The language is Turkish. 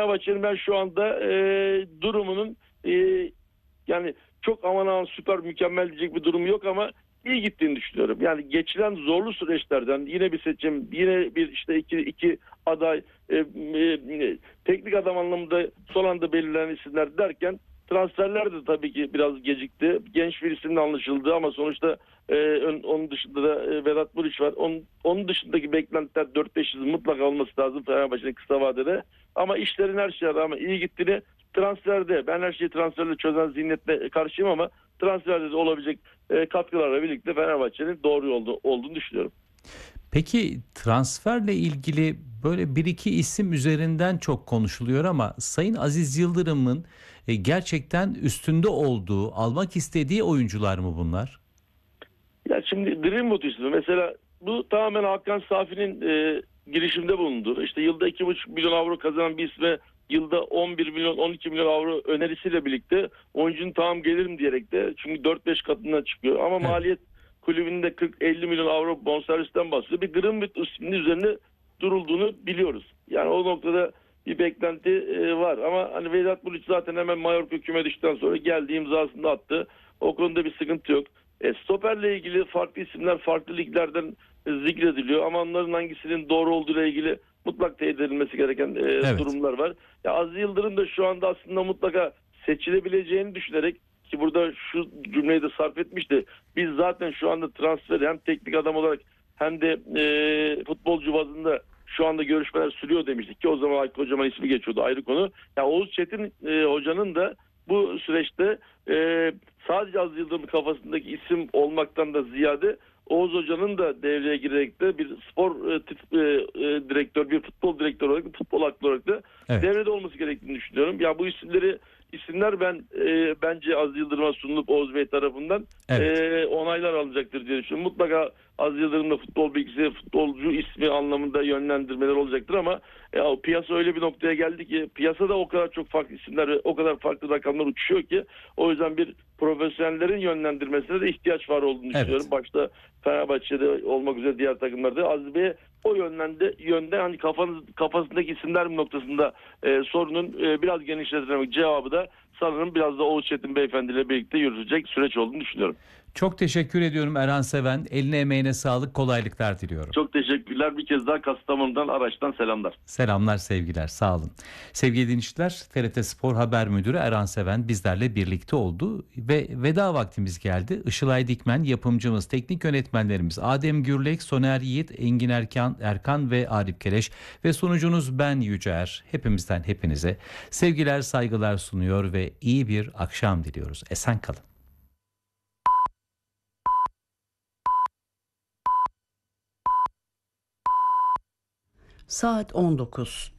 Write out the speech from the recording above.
Fenerbahçe'nin ben şu anda durumunun yani çok aman aman süper mükemmel diyecek bir durumu yok ama iyi gittiğini düşünüyorum. Yani geçilen zorlu süreçlerden yine bir seçim, yine bir işte iki aday, teknik adam anlamında son anda belirlenen isimler derken transferler de tabii ki biraz gecikti. Genç bir isimle anlaşıldı ama sonuçta onun dışında da Vedat Muriç var. Onun dışındaki beklentiler 4-5 yıl mutlaka olması lazım Fenerbahçe'nin kısa vadede. Ama işlerin her şeye rağmen iyi gittiğini, transferde ben her şeyi transferle çözen zihniyetle karşıyım ama transferde de olabilecek katkılarla birlikte Fenerbahçe'nin doğru yolda olduğunu düşünüyorum. Peki transferle ilgili böyle bir iki isim üzerinden çok konuşuluyor ama Sayın Aziz Yıldırım'ın gerçekten üstünde olduğu, almak istediği oyuncular mı bunlar? Ya şimdi Greenwood ismi mesela bu tamamen Hakan Safi'nin girişimde bulundu. İşte yılda 2,5 milyon avro kazanan bir isme yılda 11 milyon 12 milyon avro önerisiyle birlikte oyuncunun tamam gelirim diyerek de çünkü 4-5 katından çıkıyor ama Evet. maliyet kulübünde 40-50 milyon avro bonservisten bahsediyor. Bir Greenwood isminin üzerine durulduğunu biliyoruz. Yani o noktada bir beklenti var ama hani Vedat Muriç zaten hemen Mallorca küme düştükten sonra geldi imzasını attı. O konuda bir sıkıntı yok. Stoperle ilgili farklı isimler farklı liglerden zikrediliyor ama onların hangisinin doğru olduğu ile ilgili mutlak teyit edilmesi gereken Evet. durumlar var. Ya Aziz Yıldırım da şu anda aslında mutlaka seçilebileceğini düşünerek ki burada şu cümleyi de sarf etmişti. Biz zaten şu anda transferi hem teknik adam olarak hem de futbolcu bazında şu anda görüşmeler sürüyor demiştik ki o zaman Aykut Kocaman ismi geçiyordu ayrı konu. Ya Oğuz Çetin hocanın da bu süreçte sadece Aziz Yıldırım'ın kafasındaki isim olmaktan da ziyade Oğuz Hoca'nın da devreye girerek de bir spor direktör, bir futbol direktörü olarak, bir futbol aklı olarak da Evet. devrede olması gerektiğini düşünüyorum. Ya bu isimler bence Aziz Yıldırım'a sunulup Oğuz Bey tarafından Evet. onaylar alacaktır diye düşünüyorum. Mutlaka Aziz Yıldırım'da futbol bilgisi, futbolcu ismi anlamında yönlendirmeler olacaktır ama o piyasa öyle bir noktaya geldi ki piyasada o kadar çok farklı isimler ve o kadar farklı rakamlar uçuşuyor ki o yüzden bir profesyonellerin yönlendirmesine de ihtiyaç var olduğunu düşünüyorum. Evet. Başta Fenerbahçe'de olmak üzere diğer takımlarda Aziz Bey o yönde hani kafasındaki isimler noktasında sorunun biraz genişletilmek cevabı da sanırım biraz da Oğuz Çetin Beyefendi ile birlikte yürütecek süreç olduğunu düşünüyorum. Çok teşekkür ediyorum Erhan Seven. Eline emeğine sağlık, kolaylıklar diliyorum. Çok teşekkürler. Bir kez daha Kastamonu'dan Araç'tan selamlar. Selamlar, sevgiler, sağ olun. Sevgili dinleyiciler, TRT Spor Haber Müdürü Erhan Seven bizlerle birlikte oldu ve veda vaktimiz geldi. Işılay Dikmen yapımcımız, teknik yönetmenlerimiz Adem Gürlek, Soner Yiğit, Engin Erkan ve Arif Keleş ve sunucunuz ben Yüce Hepimizden hepinize sevgiler, saygılar sunuyor ve iyi bir akşam diliyoruz. Esen kalın. Saat 19.